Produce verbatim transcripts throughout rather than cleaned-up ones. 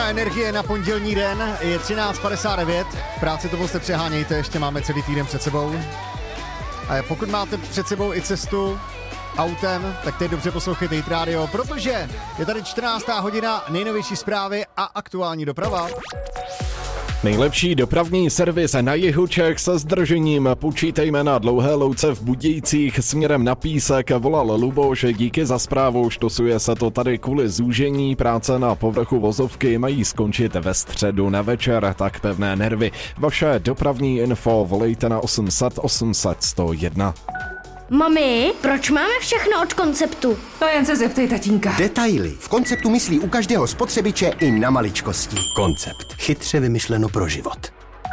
Hodina energie na pondělní den, je třináct padesát devět, v práci to prostě přehánějte, ještě máme celý týden před sebou. A pokud máte před sebou i cestu autem, tak teď dobře poslouchejte Hit Radio, protože je tady čtrnáctá hodina, nejnovější zprávy a aktuální doprava. Nejlepší dopravní servis na jihu Čech se zdržením. Počítejme na Dlouhé louce v Budějcích směrem na Písek, volal Luboš, díky za zprávu, štosuje se to tady kvůli zúžení, práce na povrchu vozovky mají skončit ve středu na večer, tak pevné nervy. Vaše dopravní info volejte na osm set osm set sto jedna. Mami, proč máme všechno od Konceptu? To jen se zeptej tatínka. Detaily. V Konceptu myslí u každého spotřebiče i na maličkosti. Koncept. Chytře vymyšleno pro život.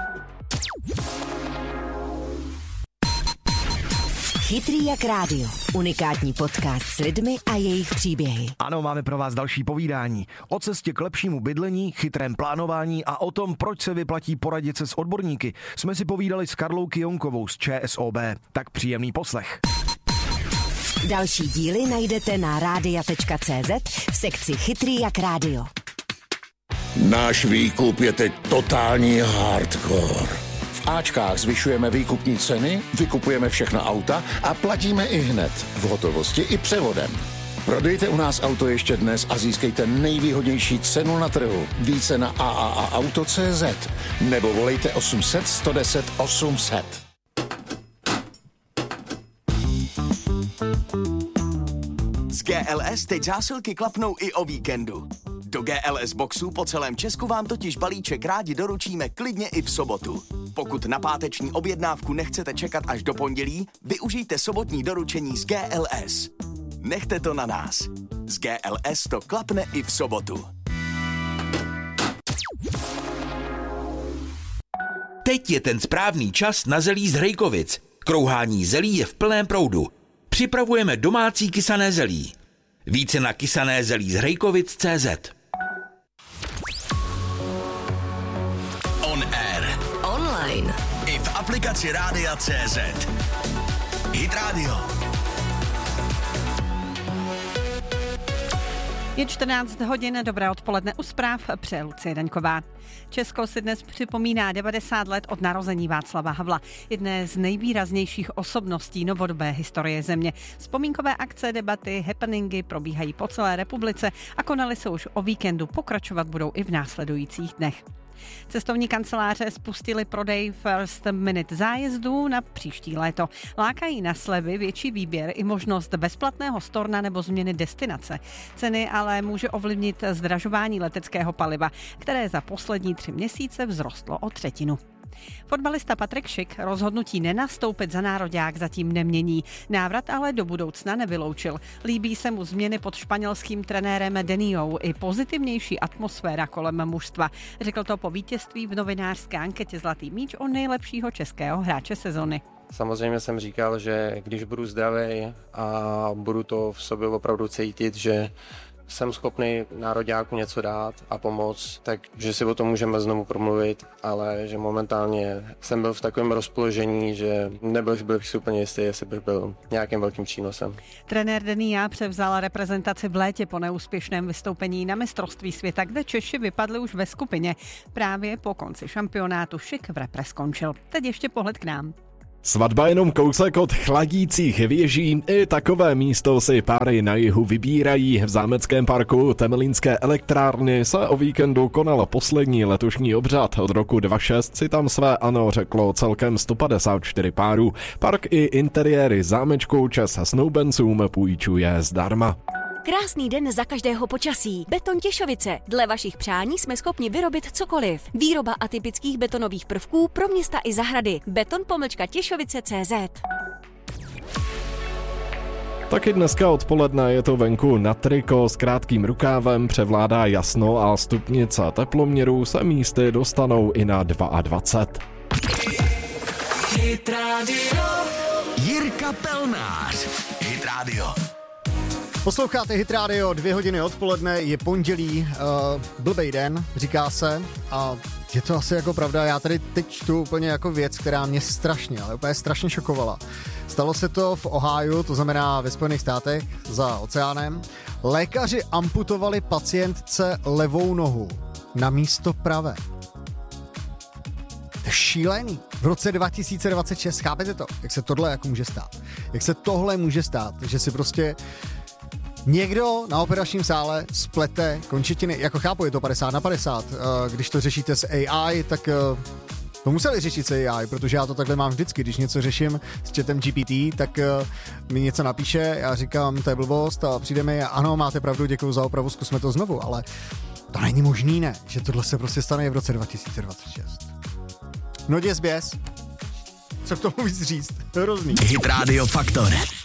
Chytrý jak rádio. Unikátní podcast s lidmi a jejich příběhy. Ano, máme pro vás další povídání. O cestě k lepšímu bydlení, chytrém plánování a o tom, proč se vyplatí poradit se s odborníky, jsme si povídali s Karlou Kyjonkovou z ČSOB. Tak příjemný poslech. Další díly najdete na rádia tečka cé zet v sekci Chytrý jak rádio. Náš výkup je teď totální hardcore. V Ačkách zvyšujeme výkupní ceny, vykupujeme všechna auta a platíme i hned, v hotovosti i převodem. Prodejte u nás auto ještě dnes a získejte nejvýhodnější cenu na trhu. Více na a a a auto tečka cé zet nebo volejte osm set sto deset osm set. Z G L S teď zásilky klapnou i o víkendu. Do G L S boxů po celém Česku vám totiž balíček rádi doručíme klidně i v sobotu. Pokud na páteční objednávku nechcete čekat až do pondělí, využijte sobotní doručení z G L S. Nechte to na nás. Z G L S to klapne i v sobotu. Teď je ten správný čas na zelí z Hrejkovic. Krouhání zelí je v plném proudu. Připravujeme domácí kysané zelí. Více na kysané zelí z Hrejkovic tečka cé zet. On air. Online. I v aplikaci Rádia tečka cé zet. Hit Radio. Je čtrnáct hodin, dobré odpoledne u zpráv, přeje Lucie Daňková. Česko si dnes připomíná devadesát let od narození Václava Havla, jedné z nejvýraznějších osobností novodobé historie země. Vzpomínkové akce, debaty, happeningy probíhají po celé republice a konaly se už o víkendu, pokračovat budou i v následujících dnech. Cestovní kanceláře spustily prodej First Minute zájezdů na příští léto. Lákají na slevy, větší výběr i možnost bezplatného storna nebo změny destinace. Ceny ale může ovlivnit zdražování leteckého paliva, které za poslední tři měsíce vzrostlo o třetinu. Fotbalista Patrik Šik rozhodnutí nenastoupit za nároďák zatím nemění. Návrat ale do budoucna nevyloučil. Líbí se mu změny pod španělským trenérem Deniou i pozitivnější atmosféra kolem mužstva. Řekl to po vítězství v novinářské anketě Zlatý míč o nejlepšího českého hráče sezony. Samozřejmě jsem říkal, že když budu zdravý a budu to v sobě opravdu cítit, že jsem schopný nároďáku něco dát a pomoct, takže si o tom můžeme znovu promluvit, ale že momentálně jsem byl v takovém rozpoložení, že nebyl bych si úplně jistý, jestli bych byl nějakým velkým přínosem. Trenér Denia převzal reprezentaci v létě po neúspěšném vystoupení na mistrovství světa, kde Češi vypadli už ve skupině. Právě po konci šampionátu Šik v repre skončil. Teď ještě pohled k nám. Svatba jenom kousek od chladících věží, i takové místo si páry na jihu vybírají. V zámeckém parku Temelínské elektrárny se o víkendu konal poslední letošní obřad. Od roku dva tisíce šest si tam své ano řeklo celkem sto padesát čtyři párů. Park i interiéry zámečku čes snoubencům půjčuje zdarma. Krásný den za každého počasí. Beton Těšovice. Dle vašich přání jsme schopni vyrobit cokoliv. Výroba atypických betonových prvků pro města i zahrady. Beton pomlčka Těšovice tečka cé zet. Taky dneska odpoledne je to venku na triko s krátkým rukávem, převládá jasno a stupnice teploměru se místy dostanou i na dvacet dva. Hit Radio. Jirka Pelnář. Hit Radio. Posloucháte Hit Radio, dvě hodiny odpoledne, je pondělí, uh, blbej den, říká se, a Je to asi jako pravda, já tady teď čtu úplně jako věc, která mě strašně, ale úplně strašně šokovala. Stalo se to v Ohiu, to znamená ve Spojených státech, za oceánem. Lékaři amputovali pacientce levou nohu na místo pravé. To je šílený. V roce dva tisíce dvacet šest, chápete to? Jak se tohle jako může stát? Jak se tohle může stát? že si prostě někdo na operačním sále splete končetiny, jako chápu, je to padesát na padesát, když to řešíte s A I, tak to museli řešit s A I, protože já to takhle mám vždycky, když něco řeším s chatem G P T, tak mi něco napíše, já říkám, to je blbost a přijde mi, ano, máte pravdu, děkuju za opravu, zkusme to znovu, ale to není možný, ne, že tohle se prostě stane v roce dva tisíce dvacet šest. No děs běs. Co k tomu víc říct? Hrozný. Hit Radio Faktor.